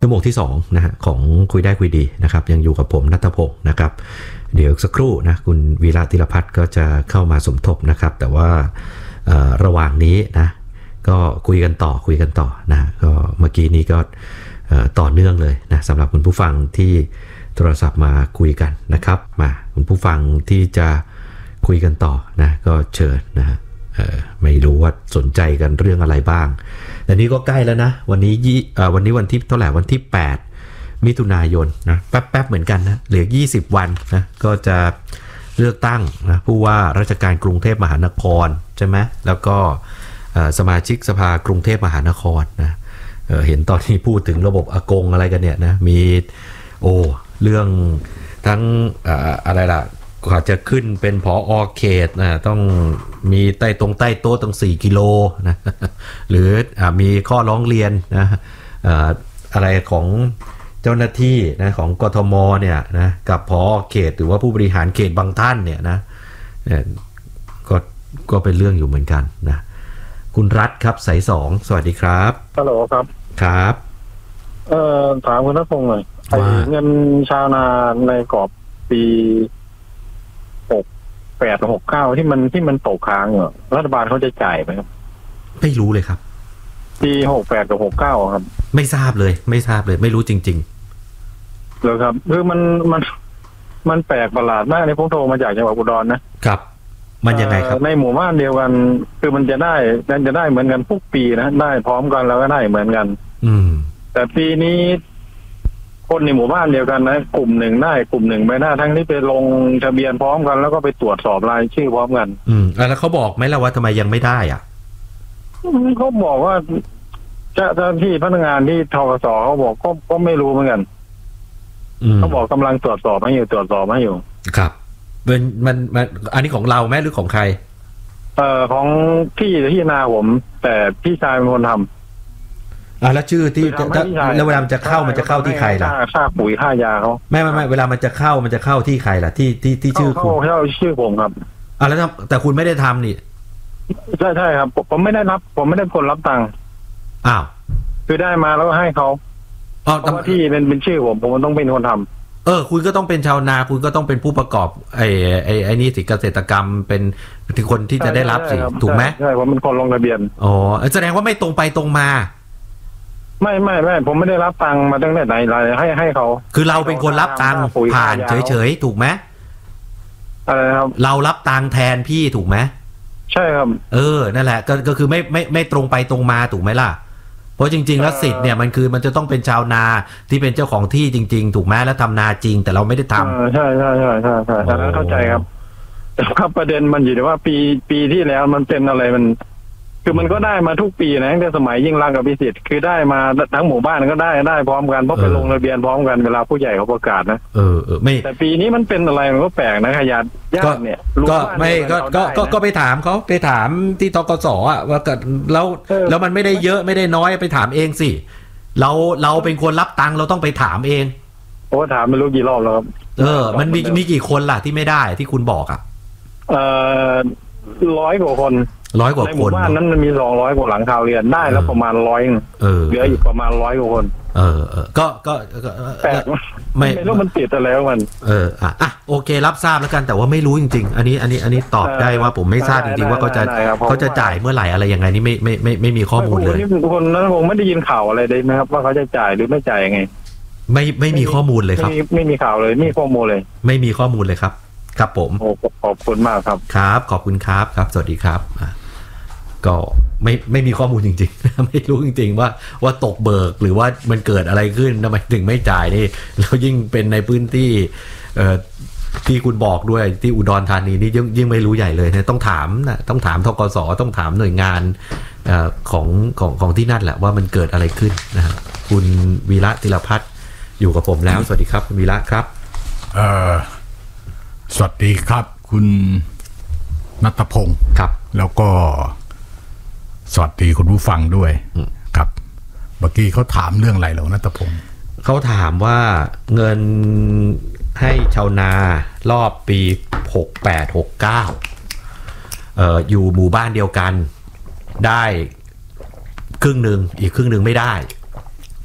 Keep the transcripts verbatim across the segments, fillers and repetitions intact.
ชั่วโมงที่สองนะฮะของคุยได้คุยดีนะครับยังอยู่กับผมณัฐพงศ์นะครับเดี๋ยวสักครู่นะคุณวีระธีรพัฒน์ก็จะเข้ามาสมทบนะครับแต่ว่าระหว่างนี้นะก็คุยกันต่อคุยกันต่อนะก็เมื่อกี้นี้ก็ต่อเนื่องเลยนะสำหรับคุณผู้ฟังที่โทรศัพท์มาคุยกันนะครับมาคุณผู้ฟังที่จะคุยกันต่อนะก็เชิญนะฮะไม่รู้ว่าสนใจกันเรื่องอะไรบ้างแต่นี้ก็ใกล้แล้วนะวันนี้ยี่วันนี้วันที่เท่าไหร่วันที่แปดมิถุนายนนะแป๊บๆเหมือนกันนะเหลือยี่สิบวันนะก็จะเลือกตั้งนะผู้ว่าราชการกรุงเทพมหานครใช่ไหมแล้วก็สมาชิกสภากรุงเทพมหานครนะ เ, เห็นตอนที่พูดถึงระบบอากงอะไรกันเนี่ยนะมีโอ้เรื่องทั้ง อ, อะไรล่ะกว่าจะขึ้นเป็นผอ.เขตนะต้องมีใต้ตรงใต้โต๊ะตั้งสี่กิโลนะหรืออมีข้อร้องเรียนนะออะไรของเจ้าหน้าที่นะของกทมเนี่ยนะกับผอ.เขตหรือว่าผู้บริหารเขตบางท่านเนี่ยนะก็ก็เป็นเรื่องอยู่เหมือนกันนะคุณรัฐครับสายสองสวัสดีครับฮัลโหลครับครับเอ่อถามคุณณัฐพงศ์หน่อยไอ้เงินชาวนาในกรอบปีหกแปดหกเก้าที่มันที่มันตกค้างเหรอรัฐบาลเขาจะจ่ายไหมครับไม่รู้เลยครับปีหกแปดกับหกเก้าครับไม่ทราบเลยไม่ทราบเลยไม่รู้จริงๆเลยครับคือมันมันมันแปลกประหลาดมากในพวกโทรมาจากจังหวัดอุดรนะครับมันยังไงครับในหมู่บ้านเดียวกันคือมันจะได้มันจะได้เหมือนกันทุกปีนะได้พร้อมกันแล้วก็ได้เหมือนกันอืมแต่ปีนี้คนในหมู่บ้านเดียวกันนะกลุ่มหนึ่งได้กลุ่มหนึ่งไม่ได้ทั้งที่ไปลงทะเบียนพร้อมกันแล้วก็ไปตรวจสอบรายชื่อพร้อมกันอืมแล้วเขาบอกไหมล่ะว่าทำไมยังไม่ได้อ่ะเขาบอกว่าเจ้าที่พนักงานที่ธกสเขาบอกก็ก็ไม่รู้เหมือนกันเขาบอกกำลังตรวจสอบให้อยู่ตรวจสอบให้อยู่ครับเป็นมันมันอันนี้ของเราไหมหรือของใครเอ่อของพี่ที่นาผมแต่พี่ชายเป็นคนทำอ่าแล้วชื่อที่แล้วเวลามันจะเข้ามันจะเข้าที่ใครล่ะค่าปุ๋ยค่ายาเขาไม่ไม่ไม่เวลามันจะเข้ามันจะเข้าที่ใครล่ะที่ที่ที่ชื่อคุณเข้าชื่อผมครับอ่าแล้วแต่คุณไม่ได้ทำนี่ใช่ใช่ครับผมไม่ได้รับผมไม่ได้คนรับตังค์อ้าวคือได้มาแล้วก็ให้เขาเพราะว่าที่เป็นเป็นชื่อผมผมต้องเป็นคนทำเออคุณก็ต้องเป็นชาวนาคุณก็ต้องเป็นผู้ประกอบไอ้ไอ้ไอ้นี่สิเกษตรกรรมเป็นที่คนที่จะได้รับสิถูกไหมใช่ผมเป็นคนลงทะเบียนอ๋อแสดงว่าไม่ตรงไปตรงมาไม่ไม่ไม่ผมไม่ได้รับตังค์มาตั้งแต่ไหนเลยให้ให้เขาคือเราเป็นคนรับตังค์ผ่านเฉยๆถูกไหมอะไรครับเรารับตังค์แทนพี่ถูกไหมใช่ครับเออนั่นแหละก็ก็คือไม่ไม่ไม่ตรงไปตรงมาถูกไหมล่ะเพราะจริงๆแล้วสิทธิ์เนี่ยมันคือมันจะต้องเป็นชาวนาที่เป็นเจ้าของที่จริงๆถูกไหมแล้วทำนาจริงแต่เราไม่ได้ทำใช่ใช่ใช่ใช่ใช่แล้วเข้าใจครับแต่ครับประเด็นมันอยู่ที่ว่าปีปีที่แล้วมันเป็นอะไรมันคือมันก็ได้มาทุกปีนะตั้งแต่สมัยยิ่งรักกับพิสิทธิ์คือได้มาทั้งหมู่บ้านก็ได้ได้พร้อมกันเพราะไปลงทะเบียนพร้อมกันเวลาผู้ใหญ่เขาประกาศนะเออเออไม่แต่ปีนี้มันเป็นอะไรมันก็แปลกนะขยันญาติเนี่ยก็ไม่ก็ก็ก็ก็ไปถามเขาไปถามที่ธกสอ่ะว่าเกิดแล้วแล้วมันไม่ได้เยอะไม่ได้น้อยไปถามเองสิเราเราเป็นคนรับตังค์เราต้องไปถามเองโอ้ถามไม่รู้กี่รอบแล้วครับเออมันมีมีกี่คนล่ะที่ไม่ได้ที่คุณบอกอ่ะเอ่อร้อยกว่าคนร้อยกว่าคนในหมู่บ้านนั้นมันมีสองร้อยกว่าหลังคาเรือนได้แล้วประมาณร้อยเหลืออีกประมาณร้อยกว่าคนเออเออก็ก็แปลกไม่รู้มันติดอะไรมันเอออ่ะอ่ะโอเครับทราบแล้วกันแต่ว่าไม่รู้จริงๆอันนี้อันนี้อันนี้ตอบได้ว่าผมไม่ทราบจริงๆว่าเขาจะเขาจะจ่ายเมื่อไหร่อะไรยังไงนี่ไม่ไม่ไม่ไม่มีข้อมูลเลยคนนั้นคงไม่ได้ยินข่าวอะไรเลยนะครับว่าเขาจะจ่ายหรือไม่จ่ายยังไงไม่ไม่มีข้อมูลเลยครับไม่มีข่าวเลยไม่มีข้อมูลเลยไม่มีข้อมูลเลยครับครับผมโอ้ขอบคุณมากครับครับขอบคุณครับครับสวัสดีครับก็ไม่ไม่มีข้อมูลจริงๆไม่รู้จริงๆว่าว่าตกเบิกหรือว่ามันเกิดอะไรขึ้นทำไมถึงไม่จ่ายนี่แล้วยิ่งเป็นในพื้นที่เอ่อที่คุณบอกด้วยที่อุดรธานีนี่ยิ่งยิ่งไม่รู้ใหญ่เลยเนี่ยต้องถามนะต้องถามธกสต้องถามหน่วยงานเอ่อของของของที่นั่นแหละว่ามันเกิดอะไรขึ้นนะครับคุณวีระธีรพัฒน์อยู่กับผมแล้วสวัสดีครับคุณวีระครับเอ่อสวัสดีครับคุณณัฐพงศ์ครับแล้วก็สวัสดีคุณผู้ฟังด้วยครับเมื่อกี้เขาถามเรื่องอะไรเหรอณัฐพงศ์เขาถามว่าเงินให้ชาวนารอบปีหกแปด หกเก้าเอ่ออยู่หมู่บ้านเดียวกันได้ครึ่งนึงอีกครึ่งนึงไม่ได้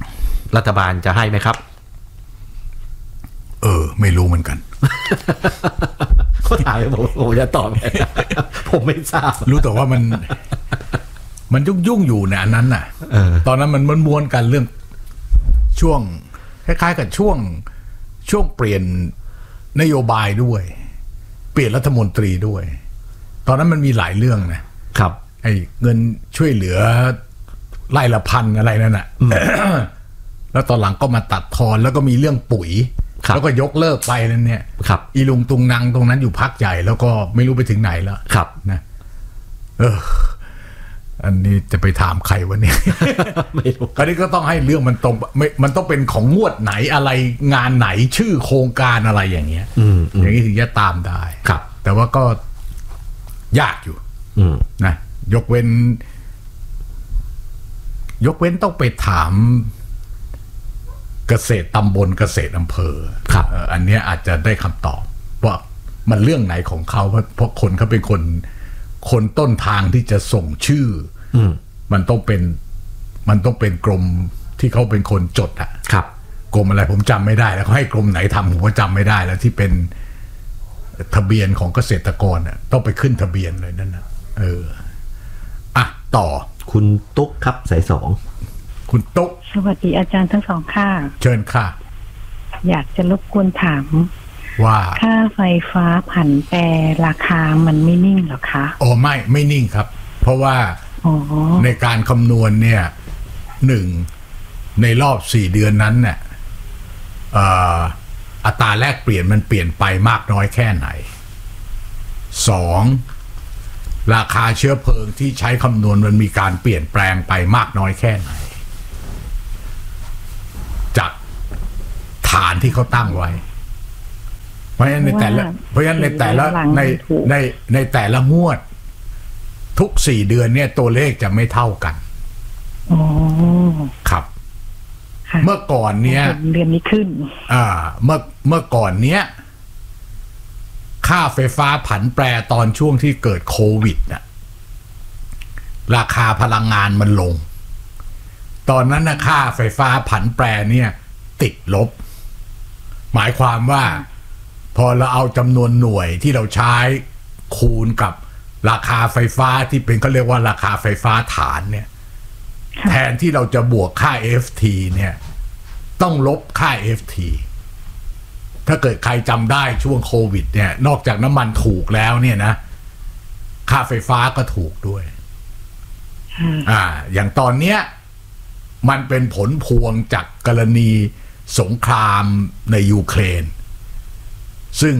รัฐบาลจะให้ไหมครับเออไม่รู้เหมือนกันเขาถามผมผมจะตอบไงผมไม่ทราบรู้แต่ว่ามันมันยุ่งยุ่งอยู่ในอันนั้นน่ะตอนนั้นมันมันม้วนกันเรื่องช่วงคล้ายๆกับช่วงช่วงเปลี่ยนนโยบายด้วยเปลี่ยนรัฐมนตรีด้วยตอนนั้นมันมีหลายเรื่องนะครับไอ้เงินช่วยเหลือไร่ละพันอะไรนั่นน่ะแล้วตอนหลังก็มาตัดทอนแล้วก็มีเรื่องปุ๋ยแล้วก็ยกเลิกไปนั่นเนี่ยอีลุงตุงนางตรงนั้นอยู่พักใหญ่แล้วก็ไม่รู้ไปถึงไหนแล้วครับนะเอออันนี้จะไปถามใครวะเนี่ยไม่รู้คราวนี้ก็ต้องให้เรื่องมันตรงไม่มันต้องเป็นของงวดไหนอะไรงานไหนชื่อโครงการอะไรอย่างเงี้ยอย่างนี้ถึงจะตามได้ครับแต่ว่าก็ยากอยู่นะยกเว้นยกเว้นต้องไปถามเกษตรตำบลเกษตรอำเภอครับอันนี้อาจจะได้คำตอบว่ามันเรื่องไหนของเขาเพราะเพราะคนเขาเป็นคนคนต้นทางที่จะส่งชื่อมันต้องเป็นมันต้องเป็นกรมที่เขาเป็นคนจดอะครับกรมอะไรผมจำไม่ได้แล้วเขาให้กรมไหนทำผมก็จำไม่ได้แล้วที่เป็นทะเบียนของเกษตรกรอะต้องไปขึ้นทะเบียนเลยนั่นนะเอออ่ะต่อคุณตุ๊กครับสายสองคุณตุ๊กสวัสดีอาจารย์ทั้งสองค่ะเชิญค่ะอยากจะรบกวนถามว่าค่าไฟฟ้าผันแปรราคามันไม่นิ่งหรอคะอ๋อไม่ไม่นิ่งครับเพราะว่าในการคำนวณเนี่ยหนึ่งในรอบสี่เดือนนั้นเนี่ยอัตราแลกเปลี่ยนมันเปลี่ยนไปมากน้อยแค่ไหนสองราคาเชื้อเพลิงที่ใช้คำนวณมันมีการเปลี่ยนแปลงไปมากน้อยแค่ไหนจากฐานที่เขาตั้งไว้เพราะฉะนั้นในแต่ละเพราะฉะนั้นในแต่ละในในในแต่ละงวดทุกสี่เดือนเนี่ยตัวเลขจะไม่เท่ากันอ๋อครับเมื่อก่อนเนี้ยเดือนนี้ขึ้นอ่าเมื่อเมื่อก่อนเนี้ยค่าไฟฟ้าผันแปรตอนช่วงที่เกิดโควิดน่ะราคาพลังงานมันลงตอนนั้นนะค่าไฟฟ้าผันแปรเนี่ยติดลบหมายความว่าพอเราเอาจำนวนหน่วยที่เราใช้คูณกับราคาไฟฟ้าที่เป็นเขาเรียกว่าราคาไฟฟ้าฐานเนี่ยแทนที่เราจะบวกค่า เอฟ ที เนี่ยต้องลบค่า เอฟ ที ถ้าเกิดใครจำได้ช่วงโควิดเนี่ยนอกจากน้ำมันถูกแล้วเนี่ยนะค่าไฟฟ้าก็ถูกด้วยอ่าอย่างตอนเนี้ยมันเป็นผลพวงจากกรณีสงครามในยูเครนซึ่ง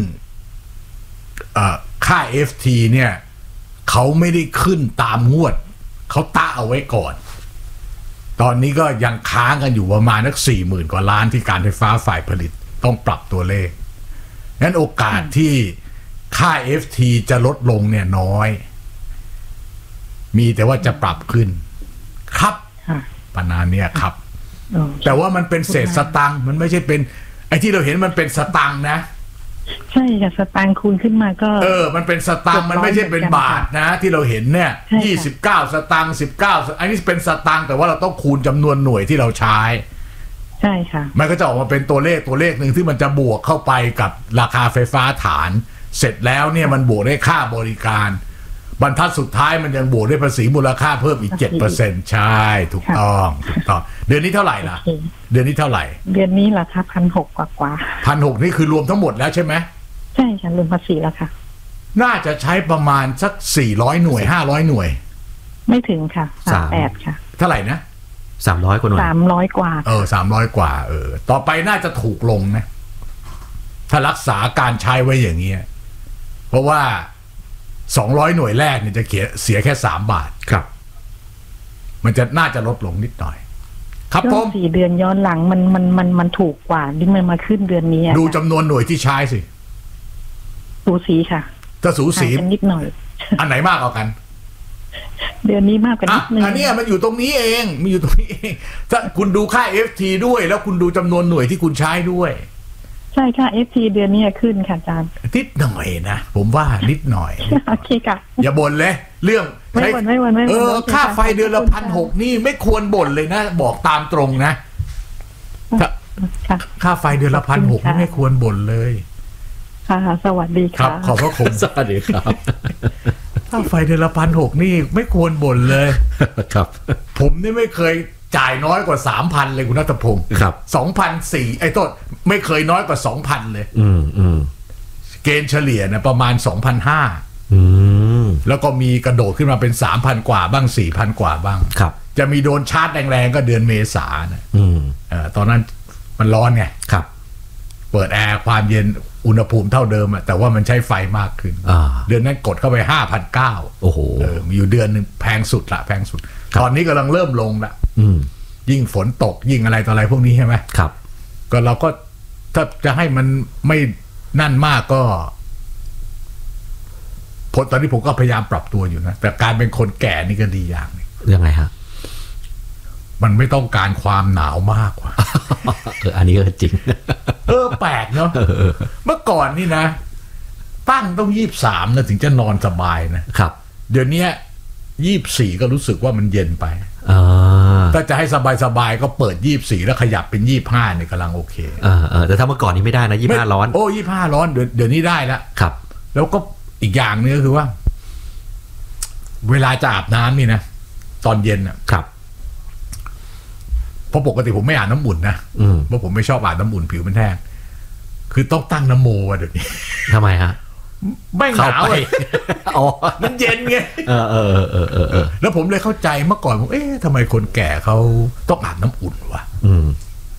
ค่า เอฟ ที เนี่ยเขาไม่ได้ขึ้นตามงวดเขาตะเอาไว้ก่อนตอนนี้ก็ยังค้างกันอยู่ประมาณนักสี่หมื่นกว่าล้านที่การไฟฟ้าฝ่ายผลิตต้องปรับตัวเลขงั้นโอกาสที่ค่า เอฟ ที จะลดลงเนี่ยน้อยมีแต่ว่าจะปรับขึ้นครับปัญหาเนี่ยครับแต่ว่ามันเป็นเศษสตังค์มันไม่ใช่เป็นไอ้ที่เราเห็นมันเป็นสตังค์นะใช่ค่ะสตังค์คูณขึ้นมาก็เออมันเป็นสตังค์มันไม่ใช่เป็นบาทนะที่เราเห็นเนี่ยยี่สิบเก้าสตังค์สิบเก้าอันนี้เป็นสตังค์แต่ว่าเราต้องคูณจำนวนหน่วยที่เราใช้ใช่ค่ะมันก็จะออกมาเป็นตัวเลขตัวเลขหนึ่งที่มันจะบวกเข้าไปกับราคาไฟฟ้าฐานเสร็จแล้วเนี่ยมันบวกได้ค่าบริการบรรทัดสุดท้ายมันยังบวกได้ภาษีมูลค่าเพิ่มอีก เจ็ดเปอร์เซ็นต์ ใช่ถูกต้องถูกต้องเดือนนี้เท่าไหร่ล่ะเดือนนี้เท่าไหร่เดือนนี้ราคา หนึ่งพันหกร้อย กว่าๆหนึ่งพันหกร้อย นี่คือรวมทั้งหมดแล้วใช่ไหมใช่ค่ะรวมภาษีแล้วค่ะน่าจะใช้ประมาณสักสี่ร้อยหน่วยห้าร้อยหน่วยไม่ถึงค่ะสามสิบแปดค่ะเท่าไหร่นะสามร้อยกว่าหน่วยสามร้อยกว่าเออสามร้อยกว่าเออต่อไปน่าจะถูกลงนะถ้ารักษาการใช้ไว้อย่างเงี้ยเพราะว่าสองร้อยหน่วยแรกเนี่ยจะเสียแค่สามบาทครับมันจะน่าจะลดลงนิดหน่อยครับผมสี่เดือนย้อนหลังมันมันมันมันถูกกว่าที่มันมาขึ้นเดือนนี้ดูจำนวนหน่วยที่ใช้สิสูสีค่ะถ้าสูสีนิดหน่อยอันไหนมากกว่ากันเดือนนี้มากกว่านิดนึงอันนี้มันอยู่ตรงนี้เองมันอยู่ตรงนี้เองถ้าคุณดูค่า เอฟ ที ด้วยแล้วคุณดูจำนวนหน่วยที่คุณใช้ด้วยใช่ค่ะ เอฟ ที เดือนนี้ขึ้นค่ะอาจารย์นิดหน่อยนะผมว่านิดหน่อยโอเคค่ะอย่าบ่นเลยเรื่องไม่บ่นไม่บ่นไม่บ่นเออค่าไฟเดือนละพันหกนี่ไม่ควรบ่นเลยนะบอกตามตรงนะค่ะค่าไฟเดือนละพันหกไม่ควรบ่นเลยค่ะสวัสดีครัค่ะบขอบพระคุณสวัสดีครับค่าไฟเดือนละพันหกนี่ไม่ควรบ่นเลยครับผมนี่ไม่เคยจ่ายน้อยกว่าสามพันเลยคุณณัฐพงศ์ครับสองพันสี่ไอ้ต้นไม่เคยน้อยกว่าสองพันเลยอืมอืมเกณฑ์เฉลี่ยนะประมาณสองพันห้าอืมแล้วก็มีกระโดดขึ้นมาเป็นสามพันกว่าบ้างสี่พันกว่าบ้างครับจะมีโดนชาร์จแรงๆก็เดือนเมษานะอืมเออตอนนั้นมันร้อนไงครับเปิดแอร์ความเย็นอุณหภูมิเท่าเดิมอะแต่ว่ามันใช้ไฟมากขึ้นอ่าเดือนนั้นกดเข้าไปห้าพันเก้าโอ้โหเออมีอยู่เดือนหนึ่งแพงสุดละแพงสุดครับตอนนี้กำลังเริ่มลงละอืมยิ่งฝนตกยิ่งอะไรต่ออะไรพวกนี้ใช่ไหมครับก็เราก็ถ้าจะให้มันไม่นั่นมากก็ผลตอนนี้ผมก็พยายามปรับตัวอยู่นะแต่การเป็นคนแก่นี่ก็ดีอย่างนึงยังไงฮะมันไม่ต้องการความหนาวมากกว่าเอออันนี้ก็จริงเออแปลกเนาะเมื่อก่อนนี่นะตั้งต้องยี่สิบสามนะถึงจะนอนสบายนะครับ เดี๋ยวนี้ยี่สิบสี่ก็รู้สึกว่ามันเย็นไปอ่าถ้าจะให้สบายๆก็เปิดยี่สิบสี่แล้วขยับเป็นยี่สิบห้าเนี่ยกำลังโอเคเออเออแต่ถ้าเมื่อก่อนนี้ไม่ได้นะยี่สิบห้าร้อนโอ้ยี่สิบห้าร้อนเดี๋ยวเดี๋ยวนี้ได้แล้วครับแล้วก็อีกอย่างนึงก็คือว่า เวลาจะอาบน้ำนี่นะตอนเย็นอ่ะครับเพราะปกติผมไม่อาบน้ำอุ่นนะอืมเพราะผมไม่ชอบอาบน้ำอุ่นผิวมันแห้งคือต้องตั้งน้ำโมอ่ะเดี๋ยวนี้ทำไมฮะไม่หเข้านาวไปเลยอ๋อมันเย็นไงเออเออเออเออเออแล้วผมเลยเข้าใจเมื่อก่อนผมเอ๊ะทำไมคนแก่เขาต้องอาบน้ำอุ่นวะอืม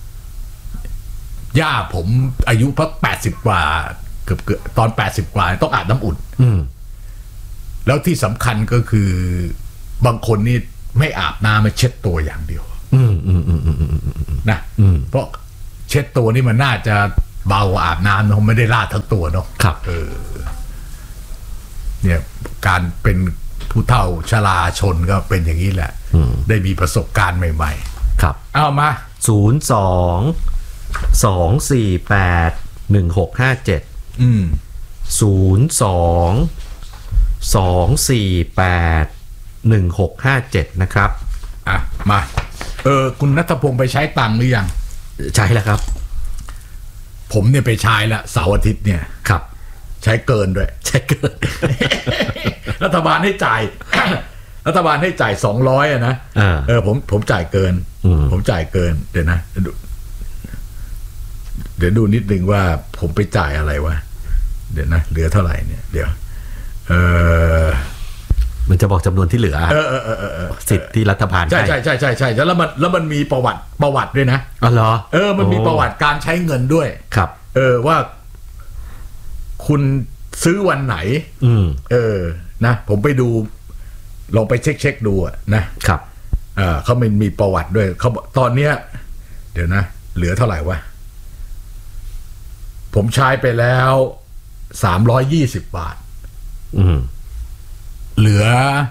ย่าผมอายุพักแปดสิบกว่าเกือบเกือบตอนแปดสิบกว่าต้องอาบน้ำอุ่นอืมแล้วที่สำคัญก็คือบางคนนี่ไม่อาบน้ำมาเช็ดตัวอย่างเดียวอืมอืมอืมอืมอืมอืมนะอืมเพราะเช็ดตัวนี่มันน่าจะเบากว่าอาบน้ำเนอะไม่ได้ลาดทั้งตัวเนาะครับเออ เนี่ยการเป็นผู้เฒ่าชราชนก็เป็นอย่างนี้แหละอืมได้มีประสบการณ์ใหม่ครับๆ เอามาศูนย์สองสองสี่แปดหนึ่งหกห้าเจ็ดอืมศูนย์สองสองสี่แปดหนึ่งหกห้าเจ็ดนะครับอ่ะ มา เออ คุณณัฐพงศ์ไปใช้ตังค์หรือยังใช่แล้วครับผมเนี่ยไปใช้ละเสาร์อาทิตย์เนี่ยครับใช้เกินด้วยใช่เกินรัฐบาลให้จ่าย รัฐบาลให้จ่ายสองร้อยอะนะอ่าเออผมผมจ่ายเกินอืมผมจ่ายเกิน เดี๋ยวนะเดี๋ยวดูเดี๋ยวดูนิดนึงว่าผมไปจ่ายอะไรวะ เดี๋ยวนะ เหลือเท่าไหร่เนี่ย เดี๋ยว เออมันจะบอกจำนวนที่เหลือเออเออเออเออสิทธิ์ที่รัฐบาลใช่ให้ใช่ใช่ใช่ใช่แล้วมันแล้วมันมีประวัติประวัติด้วยนะอ๋อเหรอเออ มันมีประวัติการใช้เงินด้วยครับเออว่า คุณซื้อวันไหนอืมเออ นะ ผมไปดู ลองไปเช็คเช็คดูอะนะครับ เออเขามันมีประวัติด้วยเขาบอกตอนเนี้ย เดี๋ยวนะ เหลือเท่าไหร่วะ ผมใช้ไปแล้วสามร้อยยี่สิบบาทอืมเหลือ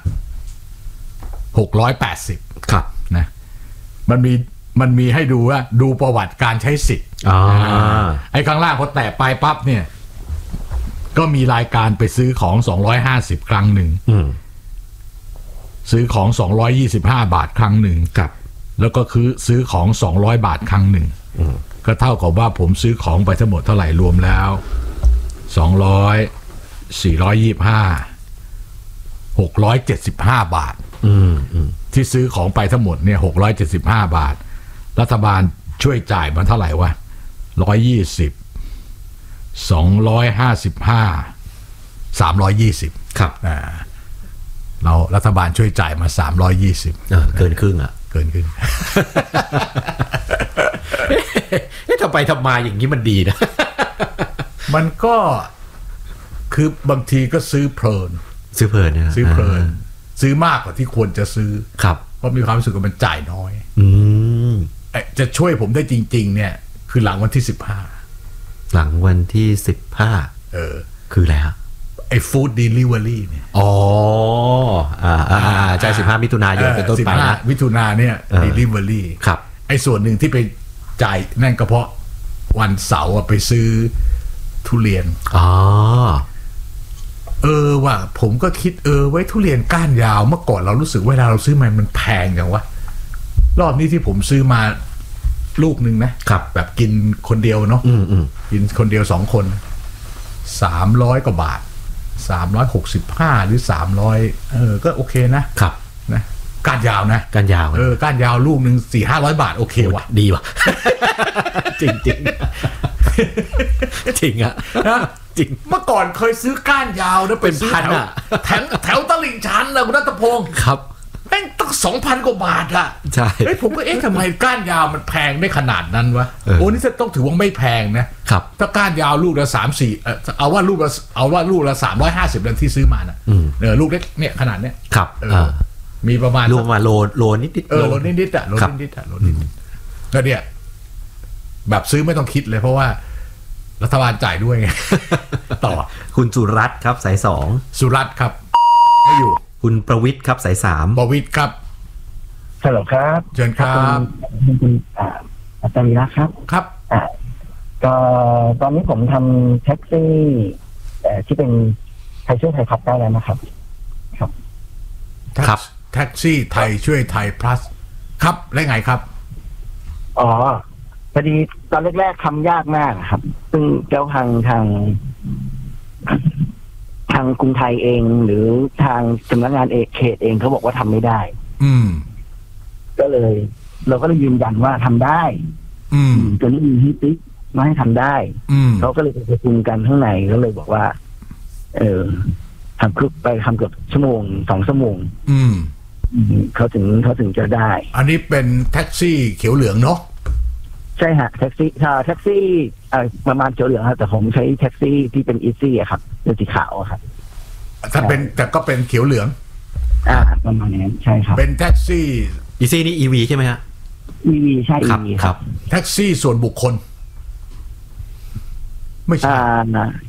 หกร้อยแปดสิบครับนะ มันมีมันมีให้ดูว่า ดูประวัติการใช้สิทธิ์อ่าไอ้ข้างล่างพอแตะไปปั๊บเนี่ย ก็มีรายการไปซื้อของสองร้อยห้าสิบครั้งหนึ่งอืมซื้อของสองร้อยยี่สิบห้าบาทครั้งหนึ่งครับแล้วก็คือซื้อของสองร้อยบาทครั้งหนึ่งอืมก็เท่ากับว่าผมซื้อของไปทั้งหมดเท่าไหร่รวมแล้วสองร้อยสี่ร้อยยี่สิบห้าหกร้อยเจ็ดสิบห้าบาทอืมอืมที่ซื้อของไปทั้งหมดเนี่ยหกร้อยเจ็ดสิบห้าบาท รัฐบาลช่วยจ่ายมาเท่าไหร่วะร้อยยี่สิบสองร้อยห้าสิบห้าสามร้อยยี่สิบครับอ่าเรารัฐบาลช่วยจ่ายมาสามร้อยยี่สิบเออเกินครึ่งอ่ะเกินขึ้นเอ๊ะทำไปทำมาอย่างนี้มันดีนะมันก็คือบางทีก็ซื้อเพลินซื้อเพลินนะซื้อเพลิน ซื้อมากกว่าที่ควรจะซื้อครับเพราะมีความรู้สึกว่ามันจ่ายน้อยอืมเอ๊ะจะช่วยผมได้จริง ๆ เนี่ย คือหลังวันที่สิบห้าหลังวันที่สิบห้าเออคืออะไรฮะไอ้ฟู้ดเดลิเวอรี่เนี่ยอ๋อ อ่าอ่าอ่าใช่สิบห้ามิถุนายนเป็นต้นสิบไปห้านะมิถุนาเนี่ยเออเดลิเวอรี่ครับไอ้ส่วนหนึ่งที่ไปจ่ายนั่นก็เพราะวันเสาร์อะไปซื้อทุเรียนอ๋อเออว่ะผมก็คิดเออไว้ทุเรียนก้านยาวเมื่อก่อนเรารู้สึกเวลาเราซื้อมามันแพงจังวะรอบนี้ที่ผมซื้อมาลูกหนึ่งนะครับ แบบกินคนเดียวเนาะอืมอืมกินคนเดียวสองคนสามร้อยกว่าบาทสามร้อยหกสิบห้าหรือสามร้อยเออก็โอเคนะครับ นะก้านยาวนะกันยาวเออก้านยาวลูกหนึ่งสี่ห้าร้อยบาทโอเคว่ะดีว่ะ จริงจริงจริงอะนะจริงเมื่อก่อนเคยซื้อก้านยาวนะเป็นซื้อพันแถวอะแถวแถวตลิ่งชันนะคุณรัตพงศ์ครับแม่งตั้งสองพันกว่าบาทอะใช่เฮ้ยผมก็เอ๊ะทำไมก้านยาวมันแพงได้ขนาดนั้นวะเออโอ้นี่จะต้องถือว่าไม่แพงนะครับ ถ้าก้านยาวลูกละสามสี่เออเอาว่าลูกละเอาว่าลูกละสามร้อยห้าสิบเดือนที่ซื้อมาน่ะอืมเออลูกเล็กเนี่ยขนาดเนี้ยครับเอเอออมีประมาณรวมมาโลโลนิดนิดเออลดนิดๆอะลดครับนิดๆอะลดนิดๆแล้วเนี่ยแบบซื้อไม่ต้องคิดเลยเพราะว่ารัฐบาลจ่ายด้วยไง ต่อคุณสุรัตน์ครับสายสองสุรัตน์ครับไม่อยู่คุณประวิทย์ครับสายสามบวิทย์ครับฮัลโหลครับเชิญครับคุณคุณอ่าอาจารย์วีระครับครับอ่าก็ตอนนี้ผมทำแท็กซี่เอ่อที่เป็นไทยช่วยไทยพับได้แล้วนะครับ ครับครับแท็กซี่ไทยช่วยไทย plus ครับแล้วไงครับอ๋อพอดีตอนแรกๆทำยากมากครับ ซึ่งเจ้าทางทาง ทางกรุงไทยเอง หรือทางสำนักงานเอกเขตเองเขาบอกว่าทำไม่ได้อืมก็เลย เราก็เลยยืนยันว่าทำได้อืมจนมีฮิติ๊กมาให้ทำได้อืมเขาก็เลยไปประชุมกันข้างในก็เลยบอกว่า เออทำครึกไปทำเกือบชั่วโมงสองชั่วโมงอืมอืมเขาถึงเขาถึงจะได้อันนี้เป็นแท็กซี่เขียวเหลืองเนาะใช่ฮะแท็กซี่ถ้าแท็กซี่เอ่อประมาณเขียวเหลืองครับแต่ผมใช้แท็กซี่ที่เป็นอีซี่อะครับเป็นสีขาวอะครับถ้าเป็นแต่ก็เป็นเขียวเหลืองอ่าประมาณนั้นใช่ครับเป็นแท็กซี่อีซี่นี่ อี วี ใช่ไหมฮะอีวีใช่ครับอีวีคครัรับ บแท็กซี่ส่วนบุคคล ไม่ใช่อ่า